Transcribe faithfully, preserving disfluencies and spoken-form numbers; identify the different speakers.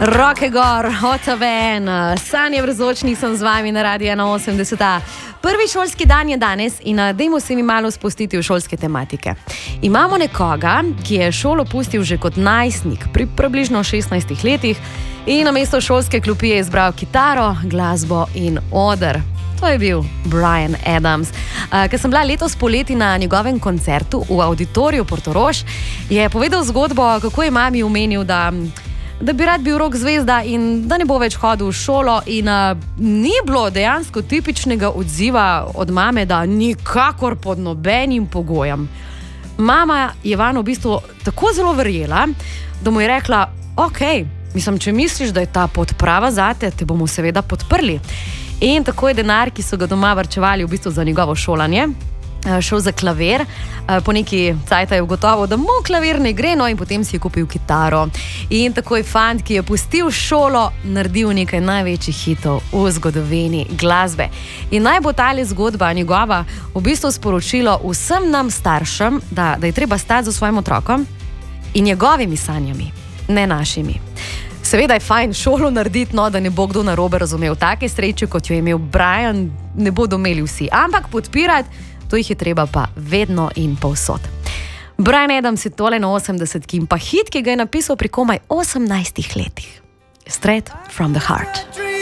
Speaker 1: Roke gor, otaven, Sanje Vrzočnik sem z vami na Radiu ena osemdeset. Prvi šolski dan je danes in dajmo se mi malo spustiti v šolske tematike. Imamo nekoga, ki je šolo pustil že kot najstnik pri približno šestnajstih letih in namesto šolske klopi je izbral kitaro, glasbo in oder. To je bil Bryan Adams. Ko sem bila letos poleti na njegovem koncertu v Auditoriju Portorož, je povedal zgodbo, kako je mami omenil, da da bi rad bil rock zvezda in da ne bo več hodil v šolo in uh, ni bilo dejansko tipičnega odziva od mame, da nikakor pod nobenim pogojem. Mama je vanj v bistvu tako zelo verjela, da mu je rekla, ok, mislim, če misliš, da je ta pot prava zate, te bomo seveda podprli. In tako je denar, ki so ga doma varčevali v bistvu za njegovo šolanje, šel za klavir, po neki cajta je ugotovil, da mu klavir ne gre, no in potem si je kupil kitaro. In tako je fant, ki je pustil šolo, naredil nekaj največjih hitov v zgodovini glasbe. In naj bo tale zgodba njegova v bistvu sporočilo vsem nam staršem, da, da je treba stati za svojim otrokom in njegovimi sanjami, ne našimi. Seveda je fajn šolo narediti, no, da ne bo kdo narobe razumel. Take sreče, kot jo je imel Bryan, ne bodo imeli vsi. Ampak podpirati, to jih je treba pa vedno in povsod. Bryan Adams je tole na osemdesetki in pa hit, ki ga je napisal pri komaj osemnajstih letih. Straight from the heart.